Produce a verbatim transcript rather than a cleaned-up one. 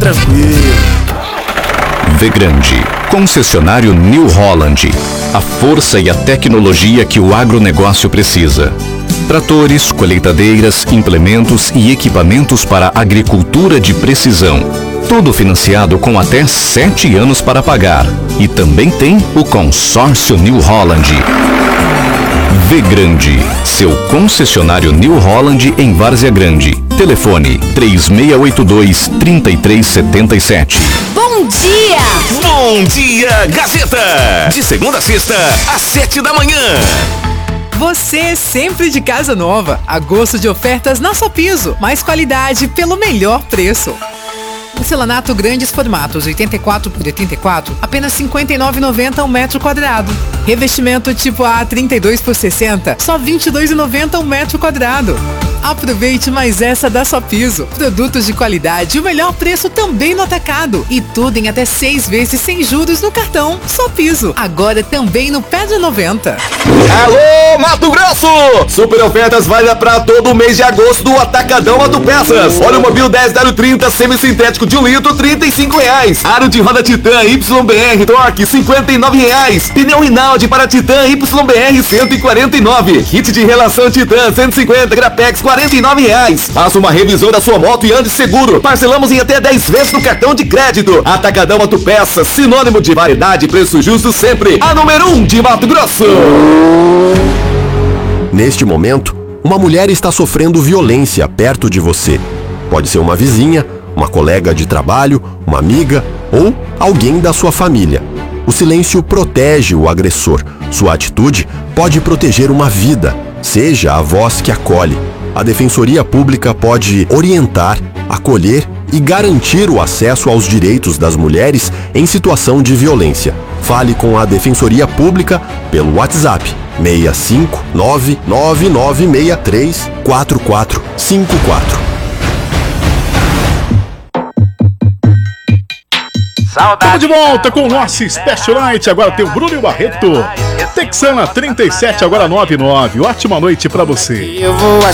tranquilo. Vegrande, concessionário New Holland. A força e a tecnologia que o agronegócio precisa. Tratores, colheitadeiras, implementos e equipamentos para agricultura de precisão. Tudo financiado com até sete anos para pagar. E também tem o consórcio New Holland. Vegrande, seu concessionário New Holland em Várzea Grande. Telefone três seis oito dois, três três sete sete. Bom dia! Bom dia, Gazeta! De segunda a sexta, às sete da manhã. Você sempre de casa nova. Agosto de ofertas na Só Piso. Mais qualidade pelo melhor preço. Porcelanato grandes formatos, oitenta e quatro por oitenta e quatro, apenas cinquenta e nove reais e noventa centavos um metro quadrado. Revestimento tipo A, trinta e dois por sessenta, só vinte e dois reais e noventa centavos um metro quadrado. Aproveite mais essa da Só Piso. Produtos de qualidade e o melhor preço também no atacado. E tudo em até seis vezes sem juros no cartão. Só Piso. Agora também no Pedra noventa. Alô, Mato Grosso! Super ofertas válida para todo o mês de agosto do Atacadão Autopeças. Olha o Mobil dez zero trinta semissintético de um litro, trinta e cinco reais. Aro de roda Titan Y B R Torque, cinquenta e nove reais. Pneu Rinaldi para Titan Y B R, cento e quarenta e nove. Kit de relação Titan, cento e cinquenta. Grapex, quarenta e nove reais. Faça uma revisão da sua moto e ande seguro. Parcelamos em até dez vezes no cartão de crédito. Atacadão Autopeças, sinônimo de variedade e preço justo sempre. A número um de Mato Grosso. Neste momento, uma mulher está sofrendo violência perto de você. Pode ser uma vizinha, uma colega de trabalho, uma amiga ou alguém da sua família. O silêncio protege o agressor. Sua atitude pode proteger uma vida. Seja a voz que acolhe. A Defensoria Pública pode orientar, acolher e garantir o acesso aos direitos das mulheres em situação de violência. Fale com a Defensoria Pública pelo WhatsApp seis cinco nove nove nove seis três quatro quatro cinco quatro. Estamos de volta com o nosso Special Night. Agora tem o Bruno e o Barreto. Texana trinta e sete, agora noventa e nove. Ótima noite pra você. Eu vou